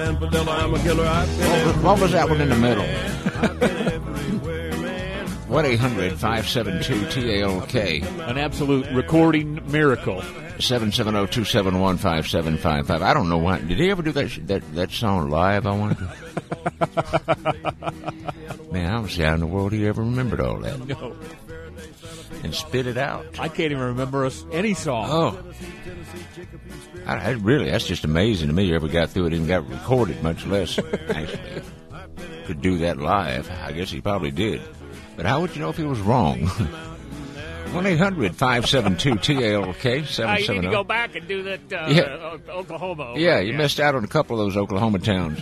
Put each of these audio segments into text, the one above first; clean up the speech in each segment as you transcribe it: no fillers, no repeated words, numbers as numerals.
What was that one in the middle? 1-800-572-TALK. An absolute recording miracle. 770-271-5755. I don't know why. Did he ever do that song live? I wanted to. Man, I don't see how in the world he ever remembered all that. No. And spit it out. I can't even remember any song. Oh. Really, that's just amazing to me. You ever got through it and got recorded, much less actually could do that live. I guess he probably did. But how would you know if he was wrong? 1-800-572-TALK. 770. You need to go back and do that Oklahoma. Yeah, you missed out on a couple of those Oklahoma towns.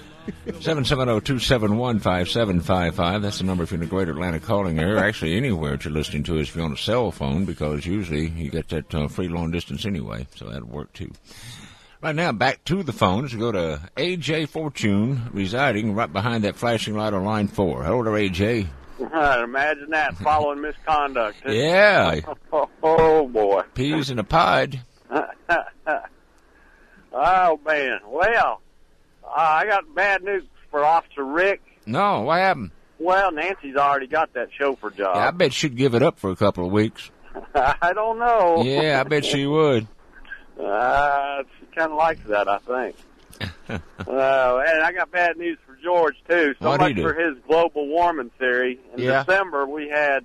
770-271-5755. That's the number if you're in the greater Atlanta calling area. Actually, anywhere that you're listening to us if you're on a cell phone, because usually you get that free long distance anyway, so that'll work too. Right now, back to the phones. We go to A.J. Fortune, residing right behind that flashing light on line 4. Hello there, A.J. Imagine that, following misconduct. Yeah. Oh, boy. Peas in a pod. Oh, man. Well, I got bad news for Officer Rick. No, what happened? Well, Nancy's already got that chauffeur job. Yeah, I bet she'd give it up for a couple of weeks. I don't know. Yeah, I bet she would. She kind of likes that, I think. And I got bad news for George, too. So What'd he much do? for his global warming theory. In Yeah. December, we had,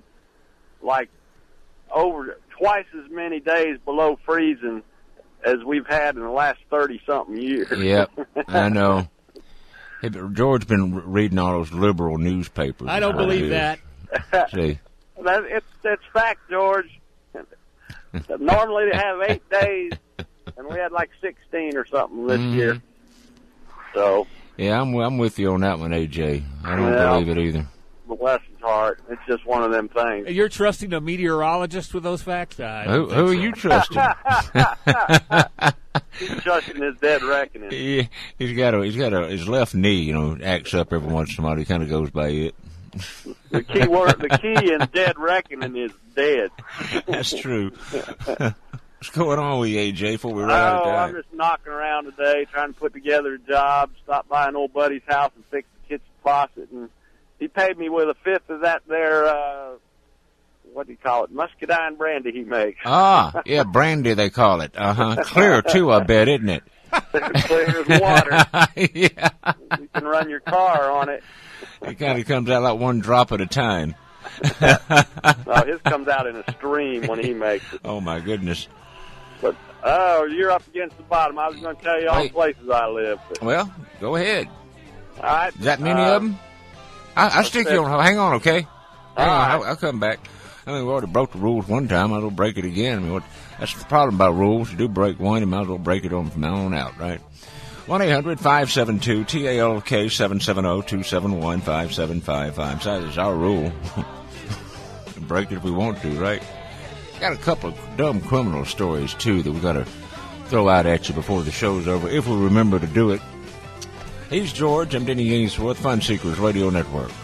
over twice as many days below freezing as we've had in the last 30-something years. Yep, I know. Hey, George been reading all those liberal newspapers. I don't believe that. See. That's fact, George. Normally they have 8 days, and we had 16 or something this year. So. Yeah, I'm with you on that one, AJ. I don't believe it either. Bless his heart. It's just one of them things. You're trusting a meteorologist with those facts? Who are you trusting? He's trusting his dead reckoning. Yeah, he's got his left knee, acts up every once in a while. He kind of goes by it. The key in dead reckoning is dead. That's true. What's going on with you, AJ, before we run out of time? I'm just knocking around today, trying to put together a job. Stopped by an old buddy's house and fixed the kitchen faucet, and he paid me with a fifth of that there, what do you call it, muscadine brandy he makes. Ah, yeah, brandy they call it. Clear, too, I bet, isn't it? Clear as water. Yeah. You can run your car on it. It kind of comes out like one drop at a time. No, his comes out in a stream when he makes it. Oh, my goodness. But, you're up against the bottom. I was going to tell you all the places I live. But. Well, go ahead. All right. Is that many of them? I'll stick you on. Hang on, okay? Hang on. I'll come back. I mean, we already broke the rules one time. I don't break it again. I mean, that's the problem about rules. You do break one, you might as well break it on from now on out, right? 1-800-572-TALK, 770-271-5755. So it's our rule. Break it if we want to, right? Got a couple of dumb criminal stories, too, that we got to throw out at you before the show's over, if we remember to do it. He's George. I'm Denny Ainsworth, Fun Seekers Radio Network.